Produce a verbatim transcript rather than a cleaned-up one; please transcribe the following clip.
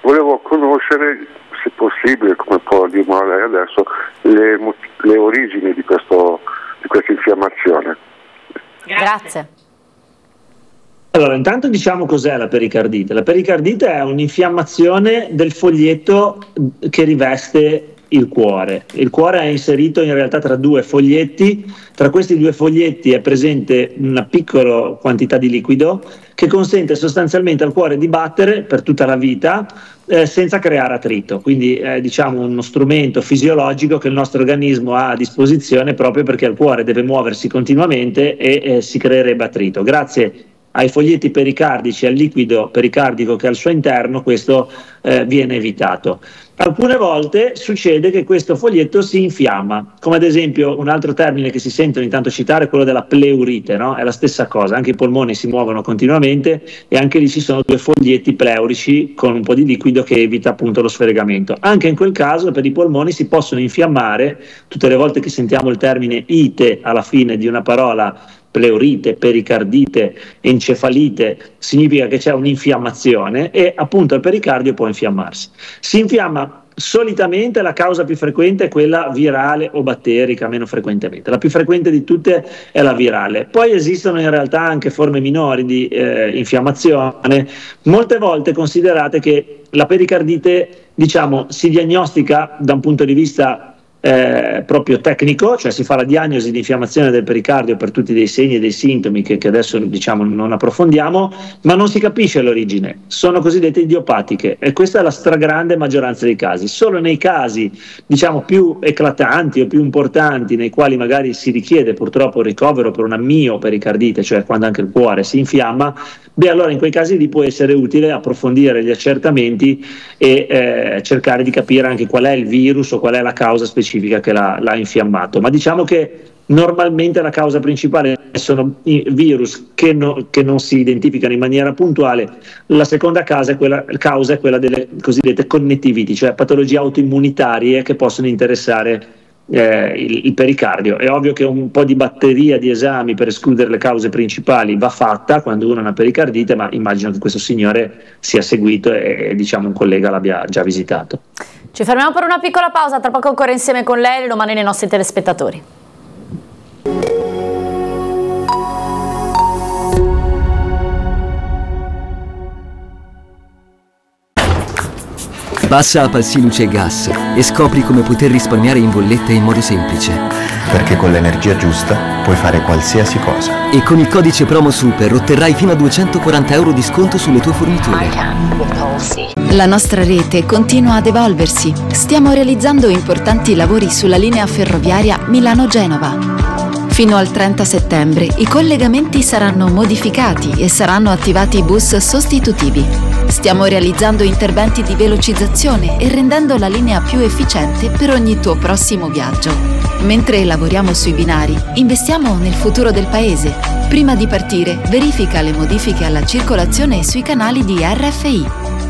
volevo conoscere, se possibile, come può dirmi lei adesso, le, le origini di, questo, di questa infiammazione. Grazie. Allora, intanto diciamo cos'è la pericardite. La pericardite è un'infiammazione del foglietto che riveste il cuore. Il cuore è inserito in realtà tra due foglietti, tra questi due foglietti è presente una piccola quantità di liquido che consente sostanzialmente al cuore di battere per tutta la vita eh, senza creare attrito, quindi è diciamo uno strumento fisiologico che il nostro organismo ha a disposizione proprio perché il cuore deve muoversi continuamente e eh, si creerebbe attrito. Grazie ai foglietti pericardici, al liquido pericardico che è al suo interno, questo eh, viene evitato. Alcune volte succede che questo foglietto si infiamma, come ad esempio un altro termine che si sente ogni tanto citare è quello della pleurite, no? È la stessa cosa, anche i polmoni si muovono continuamente e anche lì ci sono due foglietti pleurici con un po' di liquido che evita appunto lo sfregamento. Anche in quel caso per i polmoni si possono infiammare, tutte le volte che sentiamo il termine ite alla fine di una parola, pleurite, pericardite, encefalite, significa che c'è un'infiammazione e appunto il pericardio può infiammarsi. Si infiamma solitamente, la causa più frequente è quella virale o batterica, meno frequentemente. La più frequente di tutte è la virale. Poi esistono in realtà anche forme minori di eh, infiammazione. Molte volte considerate che la pericardite, diciamo, si diagnostica da un punto di vista Eh, proprio tecnico, cioè si fa la diagnosi di infiammazione del pericardio per tutti dei segni e dei sintomi che, che adesso diciamo non approfondiamo, ma non si capisce l'origine, sono cosiddette idiopatiche e questa è la stragrande maggioranza dei casi. Solo nei casi diciamo più eclatanti o più importanti, nei quali magari si richiede purtroppo il ricovero per una miopericardite, cioè quando anche il cuore si infiamma, beh allora in quei casi lì può essere utile approfondire gli accertamenti e eh, cercare di capire anche qual è il virus o qual è la causa specifica che l'ha, l'ha infiammato, ma diciamo che normalmente la causa principale sono i virus che, no, che non si identificano in maniera puntuale. La seconda causa è quella, causa è quella delle cosiddette connettiviti, cioè patologie autoimmunitarie che possono interessare eh, il, il pericardio. È ovvio che un po' di batteria di esami per escludere le cause principali va fatta quando uno ha una pericardite, ma immagino che questo signore sia seguito e, e diciamo un collega l'abbia già visitato. Ci fermiamo per una piccola pausa, tra poco ancora insieme con lei, le domande dei nostri telespettatori. Passa a Palsiluce e Gas e scopri come poter risparmiare in bolletta in modo semplice. Perché con l'energia giusta puoi fare qualsiasi cosa. E con il codice promo SUPER otterrai fino a duecentoquaranta euro di sconto sulle tue forniture. La nostra rete continua ad evolversi. Stiamo realizzando importanti lavori sulla linea ferroviaria Milano-Genova. Fino al trenta settembre i collegamenti saranno modificati e saranno attivati bus sostitutivi. Stiamo realizzando interventi di velocizzazione e rendendo la linea più efficiente per ogni tuo prossimo viaggio. Mentre lavoriamo sui binari, investiamo nel futuro del paese. Prima di partire, verifica le modifiche alla circolazione sui canali di R F I.